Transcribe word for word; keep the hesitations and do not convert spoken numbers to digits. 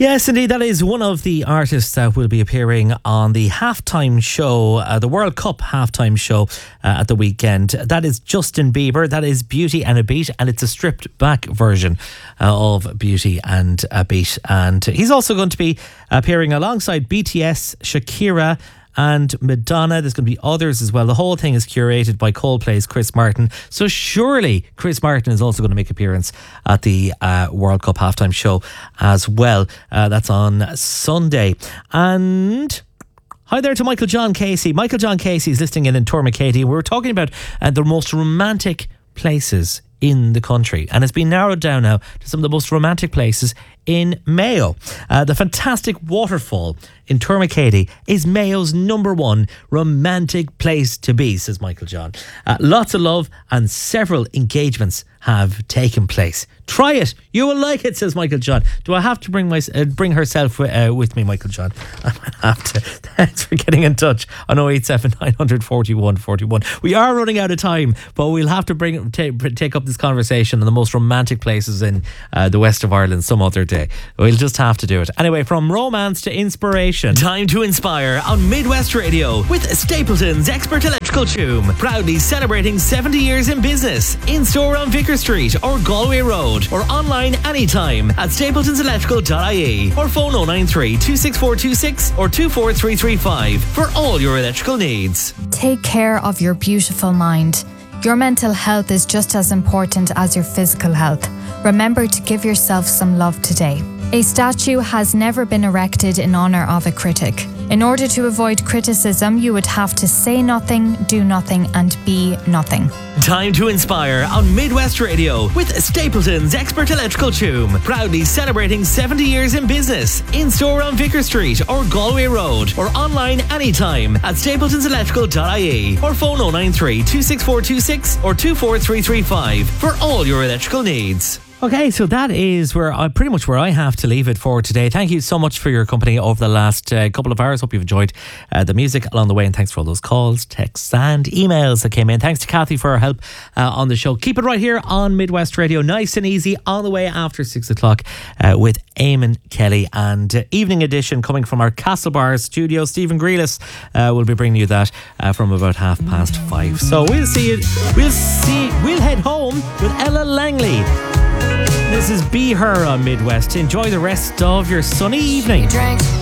Yes, indeed, that is one of the artists that will be appearing on the halftime show, uh, the World Cup halftime show uh, at the weekend. That is Justin Bieber. That is Beauty and a Beat, and it's a stripped back version uh, of Beauty and a Beat. And he's also going to be appearing alongside B T S, Shakira, and Madonna. There's going to be others as well. The whole thing is curated by Coldplay's Chris Martin. So surely Chris Martin is also going to make an appearance at the uh, World Cup halftime show as well. Uh, that's on Sunday. And hi there to Michael John Casey. Michael John Casey is listening in in Tourmakeady. We were talking about uh, the most romantic places in the country, and it's been narrowed down now to some of the most romantic places in Mayo. Uh, the fantastic waterfall in Tourmakeady is Mayo's number one romantic place to be, says Michael John. Uh, lots of love and several engagements have taken place. Try it, you will like it, says Michael John. Do I have to bring my uh, bring herself uh, with me, Michael John? I might have to. Thanks for getting in touch on oh eight seven nine four one four one. We are running out of time, but we'll have to bring take, take up this conversation on the most romantic places in uh, the west of Ireland some other day. We'll just have to do it. Anyway, from romance to inspiration. Time to inspire on Midwest Radio with Stapleton's Expert Electrical Tune. Proudly celebrating seventy years in business. In store on Vicar Street or Galway Road, or online anytime at stapletons electrical dot I E, or phone oh nine three, two six four two six or two four three three five for all your electrical needs. Take care of your beautiful mind. Your mental health is just as important as your physical health. Remember to give yourself some love today. A statue has never been erected in honour of a critic. In order to avoid criticism, you would have to say nothing, do nothing, and be nothing. Time to inspire on Midwest Radio with Stapleton's Expert Electrical Tune. Proudly celebrating seventy years in business. In store on Vicar Street or Galway Road, or online anytime at stapletons electrical dot I E, or phone oh nine three, two six four two six or two four three three five for all your electrical needs. Okay, so that is where I, pretty much where I have to leave it for today. Thank you so much for your company over the last uh, couple of hours. Hope you've enjoyed uh, the music along the way, and thanks for all those calls, texts and emails that came in. Thanks to Kathy for her help uh, on the show. Keep it right here on Midwest Radio, nice and easy, on the way after six o'clock uh, with Eamon Kelly, and uh, evening edition coming from our Castlebar studio. Stephen Grealis uh, will be bringing you that uh, from about half past five. So we'll see you. We'll see. We'll head home with Ella Langley. This is Be Her on Midwest. Enjoy the rest of your sunny evening.